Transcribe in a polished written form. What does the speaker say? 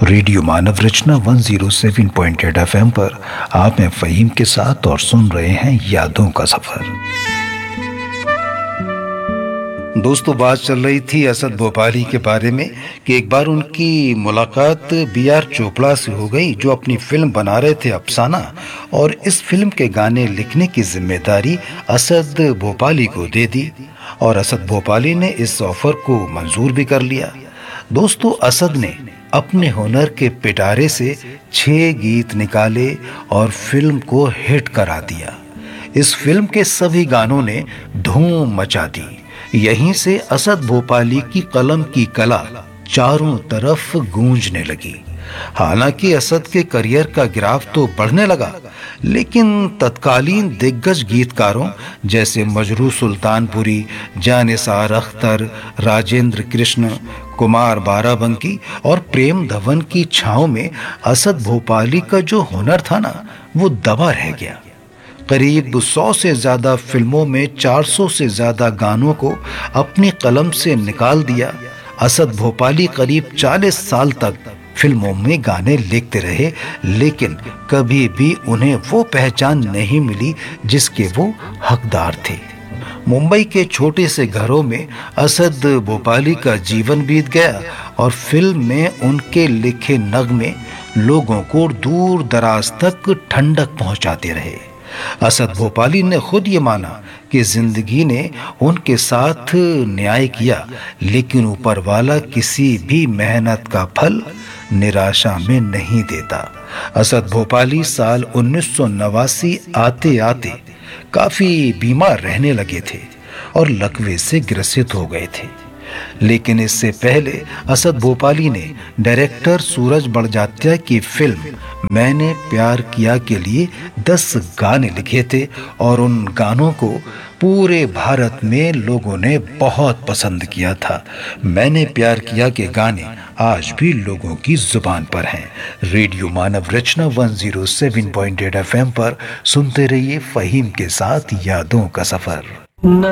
Radio मानव रचना 107.8 FM पर आप हैं फ़हीम के साथ और सुन रहे हैं यादों का सफर। दोस्तों, बात चल रही थी असद भोपाली के बारे में कि एक बार उनकी मुलाकात B.R. चोपड़ा से हो गई, जो अपनी फिल्म बना रहे थे अफसाना, और इस फिल्म के गाने लिखने की जिम्मेदारी असद भोपाली को दे दी और असद भोपाली ने इस ऑफर को मंजूर भी कर लिया। दोस्तों, असद ने अपने हुनर के पिटारे से 6 गीत निकाले और फिल्म को हिट करा दिया। इस फिल्म के सभी गानों ने धूम मचा दी। यहीं से असद भोपाली की कलम की कला चारों तरफ गूंजने लगी। हालांकि असद के करियर का ग्राफ तो बढ़ने लगा, लेकिन तत्कालीन दिग्गज गीतकारों जैसे मजरू सुल्तानपुरी, जानिसार अख्तर, राजेंद्र कृष्ण, कुमार बाराबंकी और प्रेम धवन की छांव में असद भोपाली का जो हुनर था ना, वो दबा रह गया। करीब 100 से ज्यादा फिल्मों में 400 से ज्यादा गानों को अपनी कलम से निकाल दिया। असद भोपाली करीब 40 साल तक फिल्मों में गाने लिखते रहे, लेकिन कभी भी उन्हें वो पहचान नहीं मिली जिसके वो हकदार थे। मुंबई के छोटे से घरों में असद भोपाली का जीवन बीत गया और फिल्म में उनके लिखे नगमे लोगों को दूर दराज तक ठंडक पहुंचाते रहे। असद भोपाली ने खुद ये माना कि जिंदगी ने उनके साथ न्याय किया, लेकिन ऊपर वाला किसी भी मेहनत का फल निराशा में नहीं देता। असद भोपाली साल 1989 आते आते काफी बीमार रहने लगे थे और लकवे से ग्रसित हो गए थे। लेकिन इससे पहले असद भोपाली ने डायरेक्टर सूरज बड़जात्या की फिल्म मैंने प्यार किया के लिए 10 गाने लिखे थे और उन गानों को पूरे भारत में लोगों ने बहुत पसंद किया था। मैंने प्यार किया के गाने आज भी लोगों की जुबान पर हैं। रेडियो मानव रचना 107.8 FM पर सुनते रहिए फ़हीम के साथ यादों का सफर।